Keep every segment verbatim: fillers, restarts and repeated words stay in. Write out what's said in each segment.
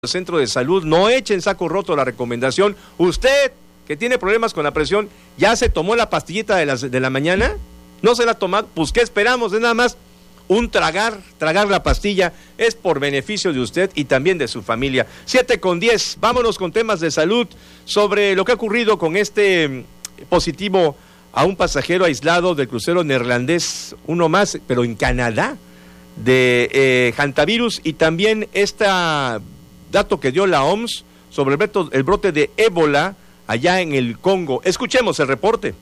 Centro de salud, no echen saco roto la recomendación. Usted que tiene problemas con la presión, ¿ya se tomó la pastillita de, las, de la mañana? ¿No se la toma? Pues ¿qué esperamos? Es nada más un tragar, tragar la pastilla, es por beneficio de usted y también de su familia. siete con diez, vámonos con temas de salud sobre lo que ha ocurrido con este positivo a un pasajero aislado del crucero neerlandés, uno más, pero en Canadá, de eh, hantavirus, y también esta dato que dio la O M S sobre el, reto, el brote de ébola allá en el Congo. Escuchemos el reporte.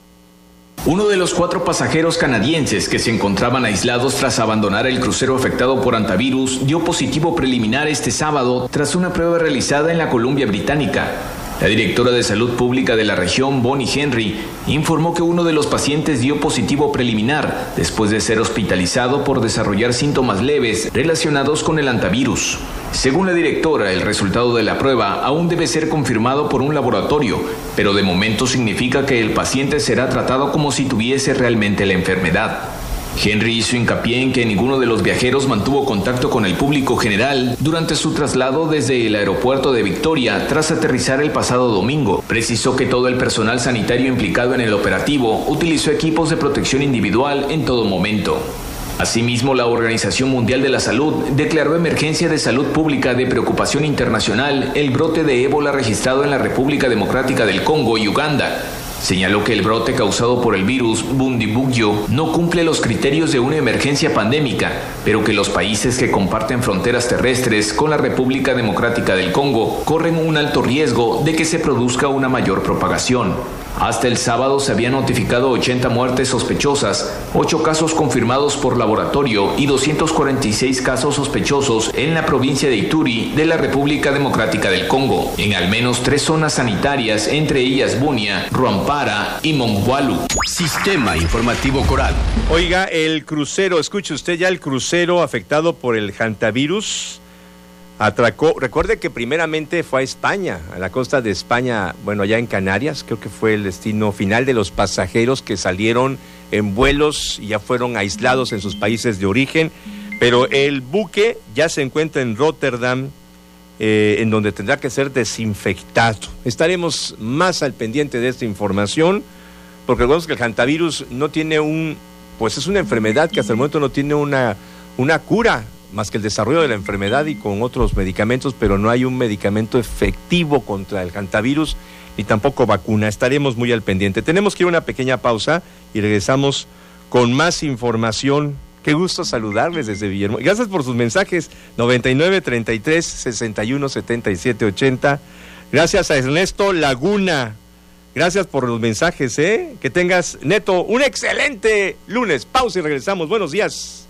Uno de los cuatro pasajeros canadienses que se encontraban aislados tras abandonar el crucero afectado por hantavirus dio positivo preliminar este sábado tras una prueba realizada en la Columbia Británica. La directora de Salud Pública de la región, Bonnie Henry, informó que uno de los pacientes dio positivo preliminar después de ser hospitalizado por desarrollar síntomas leves relacionados con el hantavirus. Según la directora, el resultado de la prueba aún debe ser confirmado por un laboratorio, pero de momento significa que el paciente será tratado como si tuviese realmente la enfermedad. Henry hizo hincapié en que ninguno de los viajeros mantuvo contacto con el público general durante su traslado desde el aeropuerto de Victoria tras aterrizar el pasado domingo. Precisó que todo el personal sanitario implicado en el operativo utilizó equipos de protección individual en todo momento. Asimismo, la Organización Mundial de la Salud declaró emergencia de salud pública de preocupación internacional el brote de ébola registrado en la República Democrática del Congo y Uganda. Señaló que el brote causado por el virus Bundibugyo no cumple los criterios de una emergencia pandémica, pero que los países que comparten fronteras terrestres con la República Democrática del Congo corren un alto riesgo de que se produzca una mayor propagación. Hasta el sábado se habían notificado ochenta muertes sospechosas, ocho casos confirmados por laboratorio y doscientos cuarenta y seis casos sospechosos en la provincia de Ituri de la República Democrática del Congo, en al menos tres zonas sanitarias, entre ellas Bunia, Ruampara y Mongwalu. Sistema Informativo Coral. Oiga, el crucero, escuche usted ya, el crucero afectado por el hantavirus atracó, recuerde que primeramente fue a España, a la costa de España, bueno, allá en Canarias, creo que fue el destino final de los pasajeros que salieron en vuelos y ya fueron aislados en sus países de origen, pero el buque ya se encuentra en Rotterdam, eh, en donde tendrá que ser desinfectado. Estaremos más al pendiente de esta información, porque recordemos que el hantavirus no tiene un, pues es una enfermedad que hasta el momento no tiene una, una cura, más que el desarrollo de la enfermedad y con otros medicamentos, pero no hay un medicamento efectivo contra el hantavirus, ni tampoco vacuna. Estaremos muy al pendiente. Tenemos que ir a una pequeña pausa y regresamos con más información. Qué gusto saludarles desde Villahermosa. Gracias por sus mensajes, noventa y nueve, treinta y tres, sesenta y uno, setenta y siete, ochenta. Gracias a Ernesto Laguna. Gracias por los mensajes, ¿eh? Que tengas, Neto, un excelente lunes. Pausa y regresamos. Buenos días.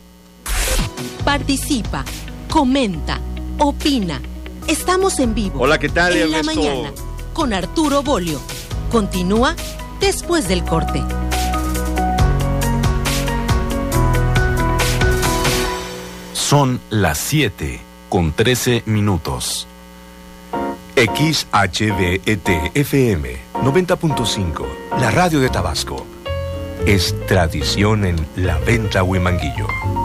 Participa, comenta, opina. Estamos en vivo. Hola, ¿qué tal, en Ernesto? La mañana con Arturo Bolio. Continúa después del corte. Son las siete con trece minutos. X H B E T F M noventa punto cinco, la radio de Tabasco. Es tradición en La Venta Huimanguillo.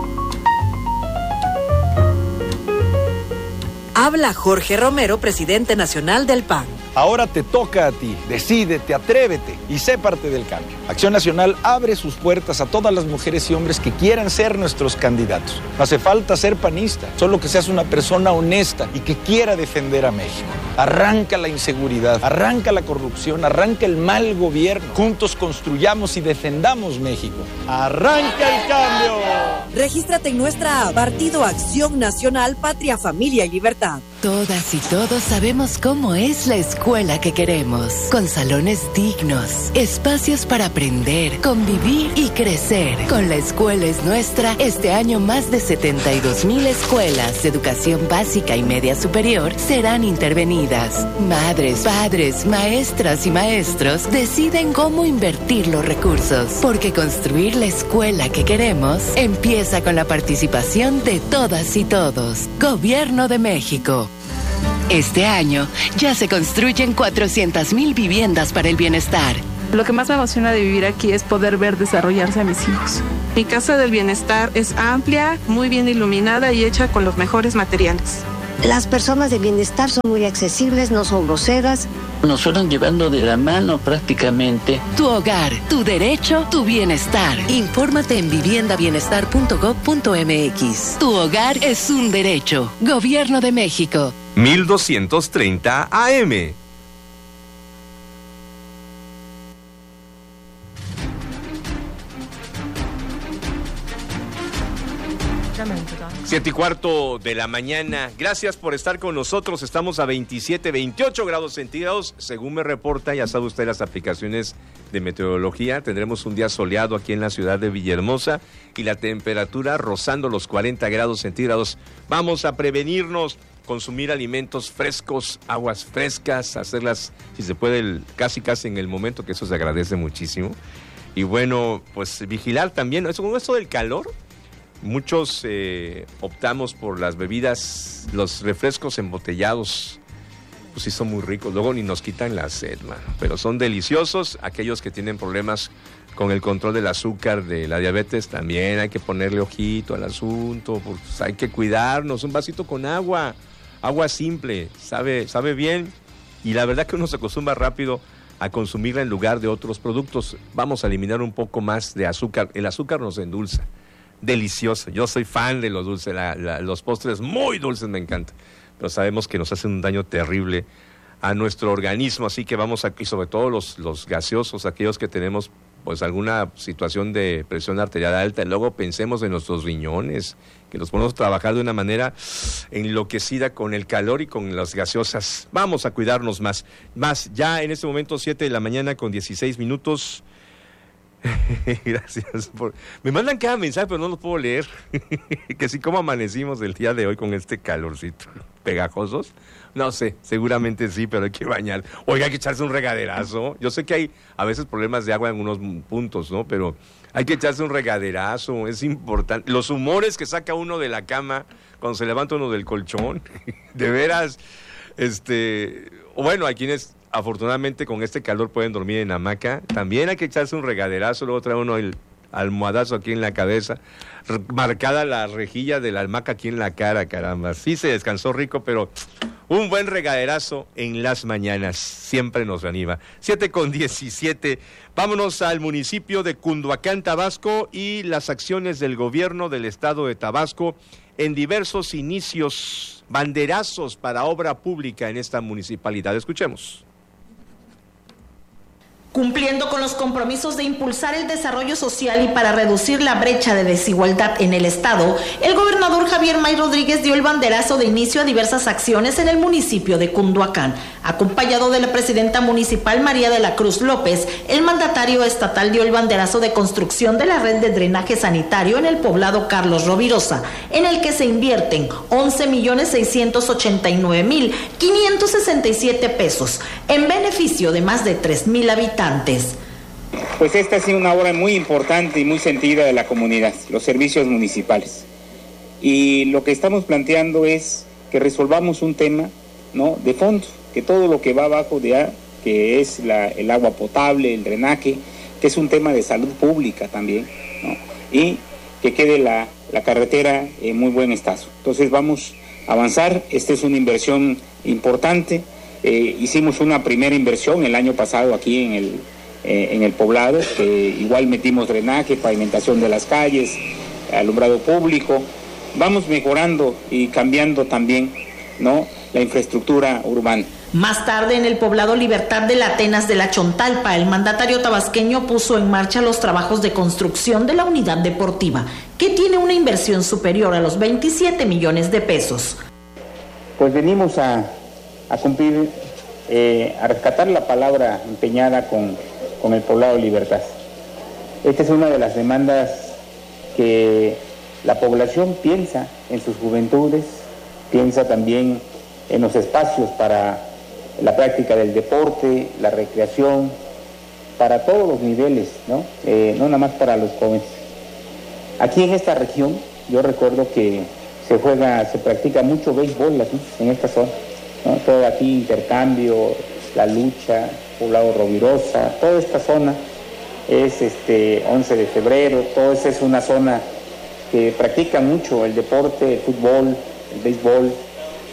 Habla Jorge Romero, presidente nacional del P A N. Ahora te toca a ti. Decídete, atrévete y sé parte del cambio. Acción Nacional abre sus puertas a todas las mujeres y hombres que quieran ser nuestros candidatos. No hace falta ser panista, solo que seas una persona honesta y que quiera defender a México. Arranca la inseguridad, arranca la corrupción, arranca el mal gobierno. Juntos construyamos y defendamos México. ¡Arranca el cambio! Regístrate en nuestra app, Partido Acción Nacional, Patria, Familia y Libertad. Todas y todos sabemos cómo es la escuela que queremos, con salones dignos, espacios para aprender, convivir y crecer. Con La Escuela es Nuestra, este año más de setenta y dos mil escuelas de educación básica y media superior serán intervenidas. Madres, padres, maestras y maestros deciden cómo invertir los recursos, porque construir la escuela que queremos empieza con la participación de todas y todos. Gobierno de México. Este año ya se construyen cuatrocientas mil viviendas para el bienestar. Lo que más me emociona de vivir aquí es poder ver desarrollarse a mis hijos. Mi casa del bienestar es amplia, muy bien iluminada y hecha con los mejores materiales. Las personas de bienestar son muy accesibles, no son groseras. Nos fueron llevando de la mano prácticamente. Tu hogar, tu derecho, tu bienestar. Infórmate en vivienda bienestar punto gob punto eme equis. Tu hogar es un derecho. Gobierno de México. mil doscientos treinta A M. Siete y cuarto de la mañana. Gracias por estar con nosotros. Estamos a veintisiete, veintiocho grados centígrados. Según me reporta, ya sabe usted las aplicaciones de meteorología. Tendremos un día soleado aquí en la ciudad de Villahermosa y la temperatura rozando los cuarenta grados centígrados. Vamos a prevenirnos, consumir alimentos frescos, aguas frescas, hacerlas, si se puede, el, casi casi en el momento, que eso se agradece muchísimo. Y bueno, pues vigilar también. Eso, con esto del calor, muchos eh, optamos por las bebidas, los refrescos embotellados, pues sí son muy ricos, luego ni nos quitan la sed, mano, pero son deliciosos. Aquellos que tienen problemas con el control del azúcar, de la diabetes, también hay que ponerle ojito al asunto, pues hay que cuidarnos. Un vasito con agua, agua simple, sabe, sabe bien, y la verdad que uno se acostumbra rápido a consumirla en lugar de otros productos. Vamos a eliminar un poco más de azúcar, el azúcar nos endulza. Delicioso, yo soy fan de los dulces, la, la, los postres muy dulces me encantan, pero sabemos que nos hacen un daño terrible a nuestro organismo, así que vamos a, y sobre todo los, los gaseosos, aquellos que tenemos pues alguna situación de presión arterial alta, y luego pensemos en nuestros riñones, que los ponemos a trabajar de una manera enloquecida con el calor y con las gaseosas. Vamos a cuidarnos más, más, ya en este momento siete de la mañana con dieciséis minutos. Gracias por... Me mandan cada mensaje, pero no los puedo leer. Que sí, ¿cómo amanecimos el día de hoy con este calorcito? ¿Pegajosos? No sé, seguramente sí, pero hay que bañar. Oiga, hay que echarse un regaderazo. Yo sé que hay a veces problemas de agua en unos puntos, ¿no? Pero hay que echarse un regaderazo, es importante. Los humores que saca uno de la cama cuando se levanta uno del colchón, de veras, este... Bueno, hay quienes... afortunadamente con este calor pueden dormir en hamaca. También hay que echarse un regaderazo, luego trae uno el almohadazo aquí en la cabeza, marcada la rejilla de la hamaca aquí en la cara, caramba. Sí se descansó rico, pero un buen regaderazo en las mañanas siempre nos reanima. siete con diecisiete, vámonos al municipio de Cunduacán, Tabasco, y las acciones del gobierno del estado de Tabasco en diversos inicios, banderazos para obra pública en esta municipalidad. Escuchemos. Cumpliendo con los compromisos de impulsar el desarrollo social y para reducir la brecha de desigualdad en el estado, el gobernador Javier May Rodríguez dio el banderazo de inicio a diversas acciones en el municipio de Cunduacán. Acompañado de la presidenta municipal María de la Cruz López, el mandatario estatal dio el banderazo de construcción de la red de drenaje sanitario en el poblado Carlos Rovirosa, en el que se invierten once millones seiscientos ochenta y nueve mil quinientos sesenta y siete pesos en beneficio de más de tres mil habitantes. Pues esta ha sido una obra muy importante y muy sentida de la comunidad, los servicios municipales. Y lo que estamos planteando es que resolvamos un tema, ¿no?, de fondo, que todo lo que va abajo de A, que es la, el agua potable, el drenaje, que es un tema de salud pública también, ¿no?, y que quede la, la carretera en muy buen estado. Entonces vamos a avanzar, esta es una inversión importante. Eh, hicimos una primera inversión el año pasado aquí en el, eh, en el poblado, que igual metimos drenaje, pavimentación de las calles, alumbrado público. Vamos mejorando y cambiando también, ¿no?, la infraestructura urbana. Más tarde, en el poblado Libertad de la Atenas de la Chontalpa, el mandatario tabasqueño puso en marcha los trabajos de construcción de la unidad deportiva, que tiene una inversión superior a los veintisiete millones de pesos. Pues venimos a... a cumplir, eh, a rescatar la palabra empeñada con, con el poblado Libertad. Esta es una de las demandas que la población piensa en sus juventudes, piensa también en los espacios para la práctica del deporte, la recreación, para todos los niveles, ¿no? Eh, no nada más para los jóvenes. Aquí en esta región, yo recuerdo que se juega, se practica mucho béisbol aquí, en esta zona, ¿no? Todo aquí, intercambio, La Lucha, poblado Rovirosa, toda esta zona es este once de febrero, toda esa es una zona que practica mucho el deporte, el fútbol, el béisbol,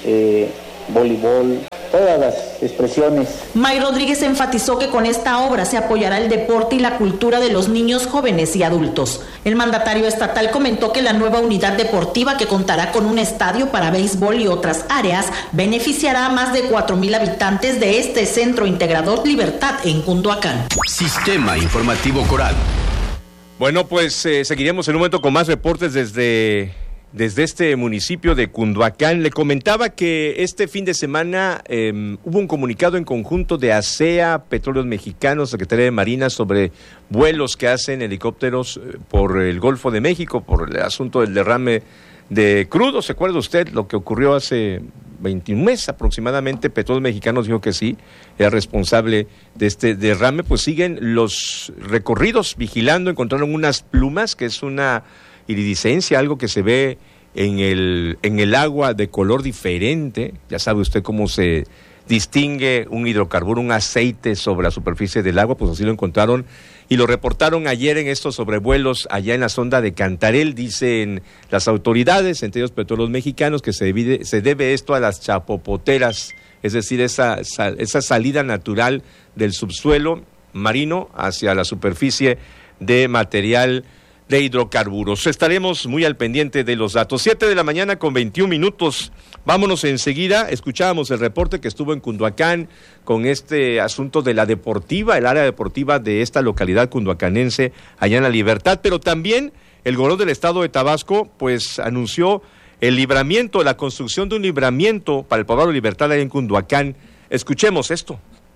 eh, voleibol, todas las expresiones. May Rodríguez enfatizó que con esta obra se apoyará el deporte y la cultura de los niños, jóvenes y adultos. El mandatario estatal comentó que la nueva unidad deportiva, que contará con un estadio para béisbol y otras áreas, beneficiará a más de cuatro mil habitantes de este centro integrador Libertad en Cunduacán. Sistema Informativo Coral. Bueno, pues eh, seguiremos en un momento con más reportes desde... Desde este municipio de Cunduacán. Le comentaba que este fin de semana eh, hubo un comunicado en conjunto de A S E A, Petróleos Mexicanos, Secretaría de Marina, sobre vuelos que hacen helicópteros por el Golfo de México, por el asunto del derrame de crudo. ¿Se acuerda usted lo que ocurrió hace veintiún meses aproximadamente? Petróleos Mexicanos dijo que sí, era responsable de este derrame. Pues siguen los recorridos vigilando, encontraron unas plumas, que es una iridiscencia, algo que se ve en el, en el agua de color diferente. Ya sabe usted cómo se distingue un hidrocarburo, un aceite sobre la superficie del agua, pues así lo encontraron y lo reportaron ayer en estos sobrevuelos allá en la sonda de Cantarell. Dicen las autoridades, entre ellos Petróleos Mexicanos, que se debe, se debe esto a las chapopoteras, es decir, esa, esa salida natural del subsuelo marino hacia la superficie de material de hidrocarburos. Estaremos muy al pendiente de los datos. Siete de la mañana con veintiún minutos. Vámonos enseguida. Escuchábamos el reporte que estuvo en Cunduacán con este asunto de la deportiva, el área deportiva de esta localidad cunduacanense, allá en La Libertad, pero también el gobernador del estado de Tabasco, pues anunció el libramiento, la construcción de un libramiento para el poblado Libertad allá en Cunduacán. Escuchemos esto.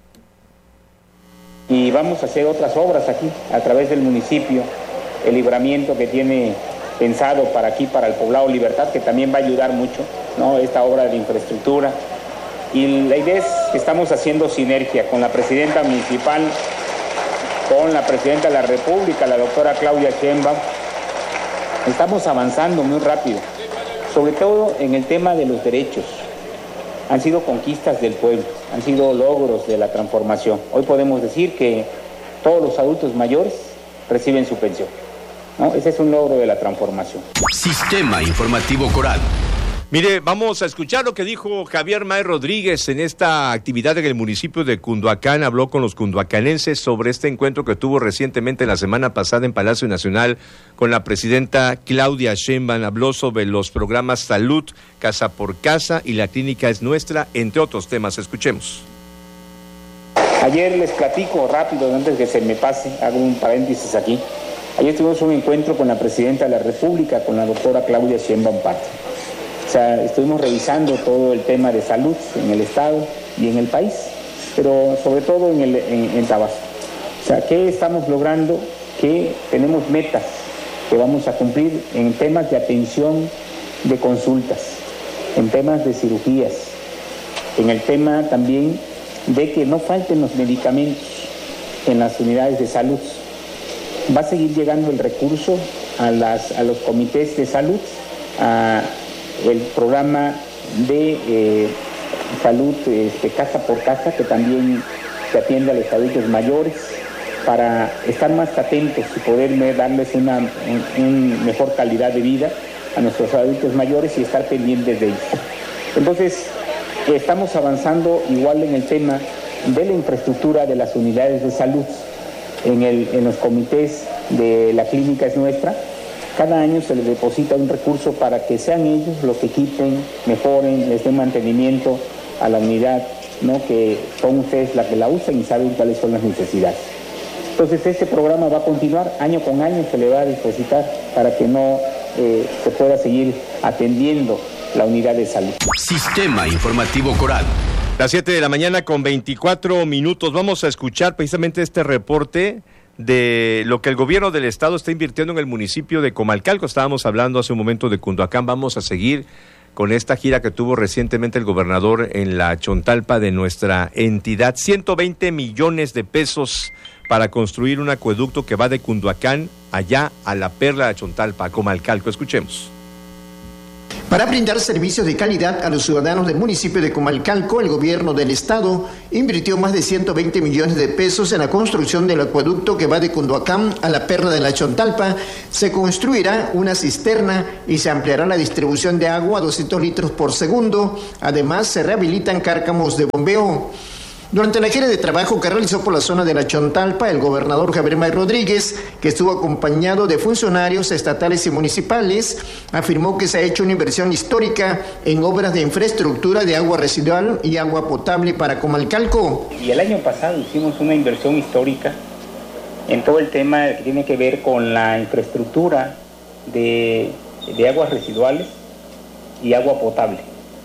Y vamos a hacer otras obras aquí, a través del municipio. El libramiento que tiene pensado para aquí, para el poblado Libertad, que también va a ayudar mucho, ¿no? Esta obra de infraestructura. Y la idea es que estamos haciendo sinergia con la presidenta municipal, con la presidenta de la República, la doctora Claudia Sheinbaum. Estamos avanzando muy rápido, sobre todo en el tema de los derechos. Han sido conquistas del pueblo, han sido logros de la transformación. Hoy podemos decir que todos los adultos mayores reciben su pensión, ¿no? Ese es un logro de la transformación. Sistema Informativo Coral. Mire, vamos a escuchar lo que dijo Javier May Rodríguez en esta actividad en el municipio de Cunduacán. Habló con los cunduacanenses sobre este encuentro que tuvo recientemente la semana pasada en Palacio Nacional con la presidenta Claudia Sheinbaum. Habló sobre los programas Salud, Casa por Casa y La Clínica es Nuestra, entre otros temas. Escuchemos. Ayer les platico rápido, antes que se me pase, hago un paréntesis aquí. Ayer tuvimos un encuentro con la presidenta de la República, con la doctora Claudia Sheinbaum Pardo. O sea, estuvimos revisando todo el tema de salud en el estado y en el país, pero sobre todo en, el, en, en Tabasco. O sea, ¿qué estamos logrando? Que tenemos metas que vamos a cumplir en temas de atención de consultas, en temas de cirugías, en el tema también de que no falten los medicamentos en las unidades de salud. Va a seguir llegando el recurso a, las, a los comités de salud, a el programa de eh, salud este, casa por casa, que también se atiende a los adultos mayores, para estar más atentos y poder darles una un, un mejor calidad de vida a nuestros adultos mayores y estar pendientes de ellos. Entonces, estamos avanzando igual en el tema de la infraestructura de las unidades de salud, en, el, en los comités de La Clínica es Nuestra. Cada año se les deposita un recurso para que sean ellos los que equipen, mejoren, les den mantenimiento a la unidad, ¿no? Que son ustedes las que la usan y saben cuáles son las necesidades. Entonces este programa va a continuar, año con año se le va a depositar para que no eh, se pueda seguir atendiendo la unidad de salud. Sistema Informativo Coral. Las siete de la mañana con veinticuatro minutos. Vamos a escuchar precisamente este reporte de lo que el gobierno del estado está invirtiendo en el municipio de Comalcalco. Estábamos hablando hace un momento de Cunduacán. Vamos a seguir con esta gira que tuvo recientemente el gobernador en la Chontalpa de nuestra entidad. ciento veinte millones de pesos para construir un acueducto que va de Cunduacán allá a la Perla de Chontalpa, a Comalcalco. Escuchemos. Para brindar servicios de calidad a los ciudadanos del municipio de Comalcalco, el gobierno del estado invirtió más de ciento veinte millones de pesos en la construcción del acueducto que va de Cunduacán a la Perla de la Chontalpa. Se construirá una cisterna y se ampliará la distribución de agua a doscientos litros por segundo. Además, se rehabilitan cárcamos de bombeo. Durante la gira de trabajo que realizó por la zona de la Chontalpa, el gobernador Javier May Rodríguez, que estuvo acompañado de funcionarios estatales y municipales, afirmó que se ha hecho una inversión histórica en obras de infraestructura de agua residual y agua potable para Comalcalco. Y el año pasado hicimos una inversión histórica en todo el tema que tiene que ver con la infraestructura de, de aguas residuales y agua potable.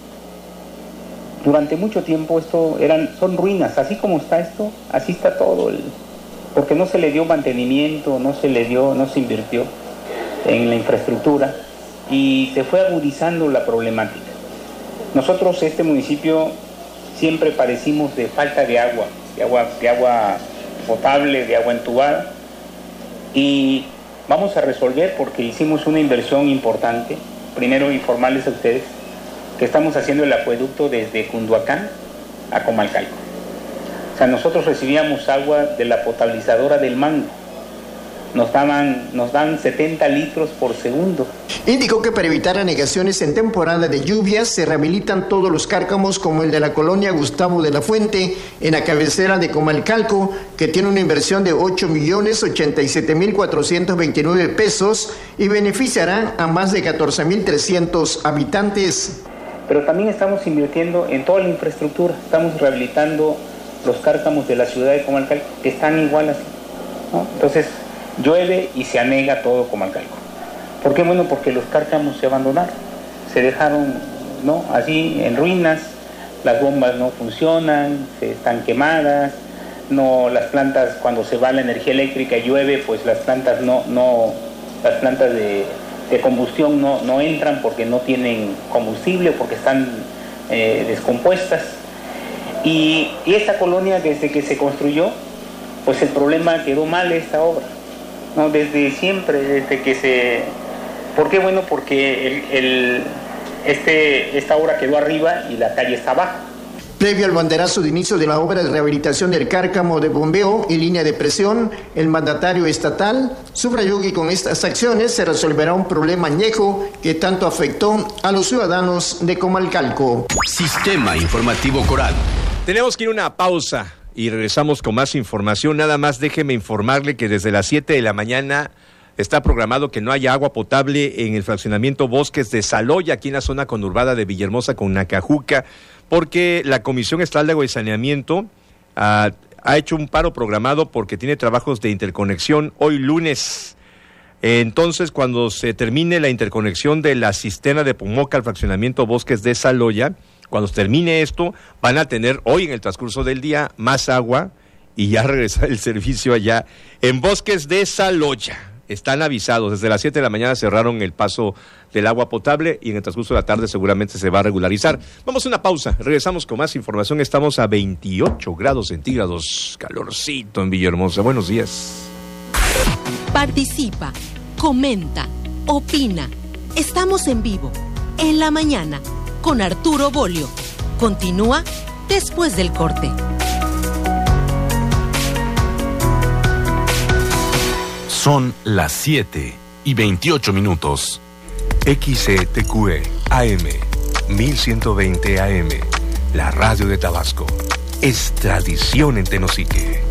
Durante mucho tiempo esto eran, son ruinas, así como está esto, así está todo, el, porque no se le dio mantenimiento, no se le dio, no se invirtió en la infraestructura y se fue agudizando la problemática. Nosotros, este municipio, siempre padecimos de falta de agua, de agua, de agua potable, de agua entubada, y vamos a resolver porque hicimos una inversión importante. Primero informarles a ustedes que estamos haciendo el acueducto desde Cunduacán a Comalcalco. O sea, nosotros recibíamos agua de la potabilizadora del Mango. Nos daban, nos dan setenta litros por segundo. Indicó que para evitar anegaciones en temporada de lluvias se rehabilitan todos los cárcamos como el de la colonia Gustavo de la Fuente en la cabecera de Comalcalco, que tiene una inversión de ocho millones ochenta y siete mil cuatrocientos veintinueve pesos y beneficiará a más de catorce mil trescientos habitantes. Pero también estamos invirtiendo en toda la infraestructura, estamos rehabilitando los cárcamos de la ciudad de Comalcalco, que están igual así, ¿no? Entonces, llueve y se anega todo Comalcalco. ¿Por qué? Bueno, porque los cárcamos se abandonaron, se dejaron, ¿no?, así en ruinas, las bombas no funcionan, se están quemadas, no, las plantas, cuando se va la energía eléctrica y llueve, pues las plantas no, no, las plantas de... de combustión no, no entran porque no tienen combustible, porque están eh, descompuestas. Y, y esta colonia, desde que se construyó, pues el problema quedó mal esta obra, ¿no? Desde siempre, desde que se... ¿Por qué? Bueno, porque el, el, este, esta obra quedó arriba y la calle está abajo. Previo al banderazo de inicio de la obra de rehabilitación del cárcamo de bombeo y línea de presión, el mandatario estatal subrayó que con estas acciones se resolverá un problema añejo que tanto afectó a los ciudadanos de Comalcalco. Sistema Informativo Coral. Tenemos que ir a una pausa y regresamos con más información. Nada más déjeme informarle que desde las siete de la mañana está programado que no haya agua potable en el fraccionamiento Bosques de Saloya, aquí en la zona conurbada de Villahermosa con Nacajuca, porque la Comisión Estatal de Agua y Saneamiento uh, ha hecho un paro programado porque tiene trabajos de interconexión hoy lunes. Entonces, cuando se termine la interconexión de la cisterna de Pomoca al fraccionamiento Bosques de Saloya, cuando se termine esto, van a tener hoy en el transcurso del día más agua y ya regresar el servicio allá en Bosques de Saloya. Están avisados, desde las siete de la mañana cerraron el paso del agua potable y en el transcurso de la tarde seguramente se va a regularizar. Vamos a una pausa, regresamos con más información. Estamos a veintiocho grados centígrados, calorcito en Villahermosa. Buenos días. Participa, comenta, opina. Estamos en vivo, en la mañana, con Arturo Bolio. Continúa después del corte. Son las siete y veintiocho minutos. X E T Q E A M mil ciento veinte A M, la radio de Tabasco. Es tradición en Tenosique.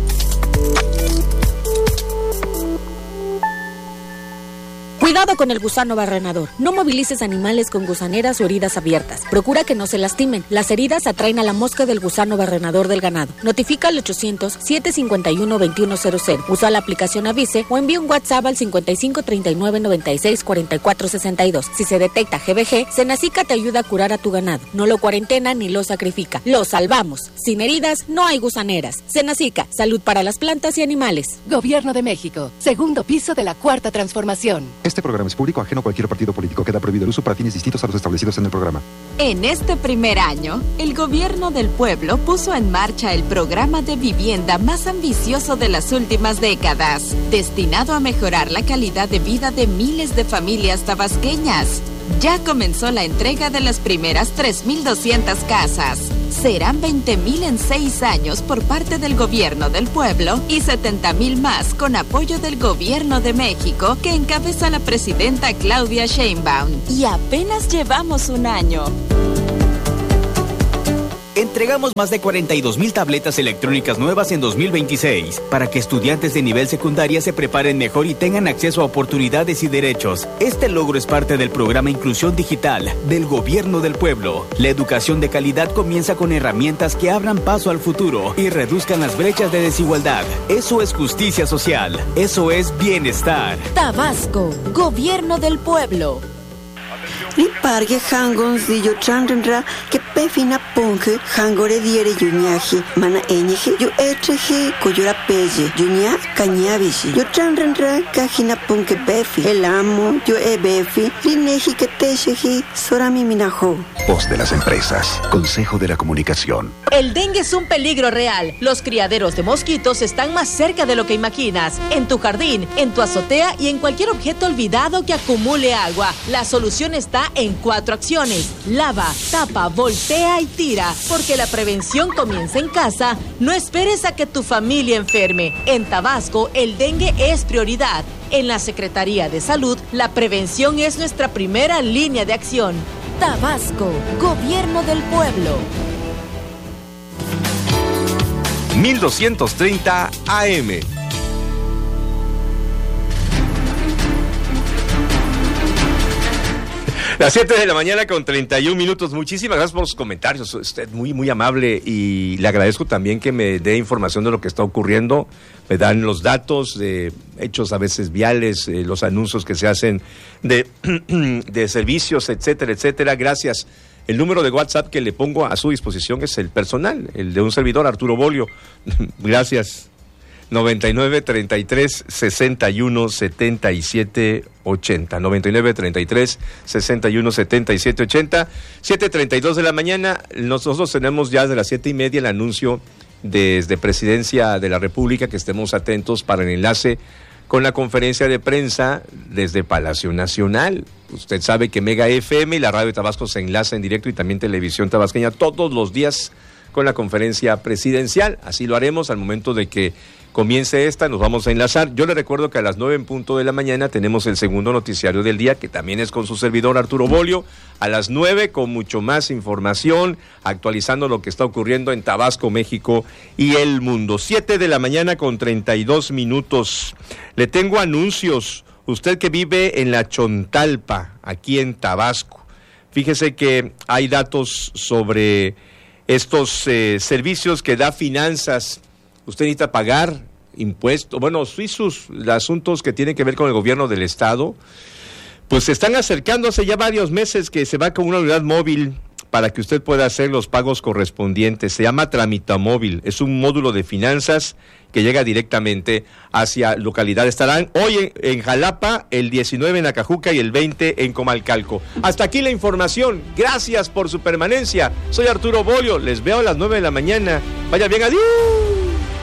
Cuidado con el gusano barrenador. No movilices animales con gusaneras o heridas abiertas. Procura que no se lastimen. Las heridas atraen a la mosca del gusano barrenador del ganado. Notifica al ochocientos, siete cincuenta y uno, veintiuno cero cero. Usa la aplicación Avise o envía un WhatsApp al cincuenta y cinco, treinta y nueve, noventa y seis, cuarenta y cuatro sesenta y dos. Si se detecta G B G, Senacica te ayuda a curar a tu ganado. No lo cuarentena ni lo sacrifica. Lo salvamos. Sin heridas no hay gusaneras. Senacica, salud para las plantas y animales. Gobierno de México. Segundo piso de la Cuarta Transformación. Este programa es público, ajeno a cualquier partido político. Queda prohibido el uso para fines distintos a los establecidos en el programa. En este primer año, el Gobierno del Pueblo puso en marcha el programa de vivienda más ambicioso de las últimas décadas, destinado a mejorar la calidad de vida de miles de familias tabasqueñas. Ya comenzó la entrega de las primeras tres mil doscientas casas. Serán veinte mil en seis años por parte del Gobierno del Pueblo y setenta mil más con apoyo del Gobierno de México que encabeza la presidenta Claudia Sheinbaum. Y apenas llevamos un año. Entregamos más de cuarenta y dos mil tabletas electrónicas nuevas en dos mil veintiséis para que estudiantes de nivel secundaria se preparen mejor y tengan acceso a oportunidades y derechos. Este logro es parte del programa Inclusión Digital del Gobierno del Pueblo. La educación de calidad comienza con herramientas que abran paso al futuro y reduzcan las brechas de desigualdad. Eso es justicia social. Eso es bienestar. Tabasco, Gobierno del Pueblo. Ni pargue hangon zillo chanrenra que pefina ponge hangore diere yuñaje mana eñeje yo echeje coyora pelle yuña cañabishi yo chanrenra cajina ponge befi el amo yo e befi lineji que techeji sorami minajo. Voz de las empresas, Consejo de la Comunicación. El dengue es un peligro real. Los criaderos de mosquitos están más cerca de lo que imaginas. En tu jardín, en tu azotea y en cualquier objeto olvidado que acumule agua. La solución está en cuatro acciones. Lava, tapa, voltea y tira. Porque la prevención comienza en casa. No esperes a que tu familia enferme. En Tabasco, el dengue es prioridad. En la Secretaría de Salud, la prevención es nuestra primera línea de acción. Tabasco, Gobierno del Pueblo. mil doscientos treinta A M. Las siete de la mañana con treinta y un minutos. Muchísimas gracias por sus comentarios. Usted muy, muy amable y le agradezco también que me dé información de lo que está ocurriendo. Me dan los datos de hechos a veces viales, eh, los anuncios que se hacen de, de servicios, etcétera, etcétera. Gracias. El número de WhatsApp que le pongo a su disposición es el personal, el de un servidor, Arturo Bolio. Gracias. noventa y nueve, treinta y tres, sesenta y uno, setenta y siete, ochenta. noventa y nueve, treinta y tres, sesenta y uno, setenta y siete, ochenta. siete treinta y dos de la mañana. Nosotros tenemos ya de las siete y media el anuncio desde Presidencia de la República, que estemos atentos para el enlace con la conferencia de prensa desde Palacio Nacional. Usted sabe que Mega F M y la Radio de Tabasco se enlaza en directo y también Televisión Tabasqueña todos los días con la conferencia presidencial. Así lo haremos al momento de que comience esta, nos vamos a enlazar. Yo le recuerdo que a las nueve en punto de la mañana tenemos el segundo noticiario del día, que también es con su servidor Arturo Bolio. A las nueve con mucho más información, actualizando lo que está ocurriendo en Tabasco, México y el mundo. Siete de la mañana con treinta y dos minutos. Le tengo anuncios. Usted que vive en la Chontalpa, aquí en Tabasco, fíjese que hay datos sobre estos eh, servicios que da Finanzas. Usted necesita pagar impuestos, bueno, sus asuntos que tienen que ver con el gobierno del estado, pues se están acercando hace ya varios meses que se va con una unidad móvil para que usted pueda hacer los pagos correspondientes. Se llama Tramitamóvil, es un módulo de finanzas que llega directamente hacia localidad. Estarán hoy en, en Jalapa, el diecinueve en Acajuca y el veinte en Comalcalco. Hasta aquí la información. Gracias por su permanencia. Soy Arturo Bolio. Les veo a las nueve de la mañana. Vaya bien, adiós.